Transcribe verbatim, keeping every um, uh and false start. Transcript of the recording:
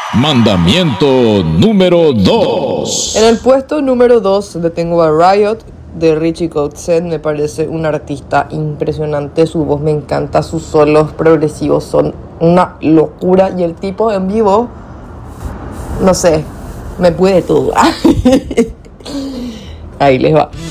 Mandamiento número dos. En el puesto número dos le tengo a Riot de Richie Kotzen. Me parece un artista impresionante, su voz me encanta, sus solos progresivos son una locura y el tipo en vivo, no sé, me puede todo. Ahí les va.